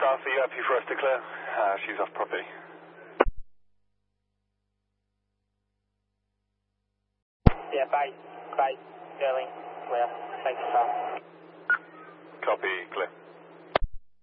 South, are you happy for us to clear? She's off property. Yeah, bye. Bye. Sterling, clear.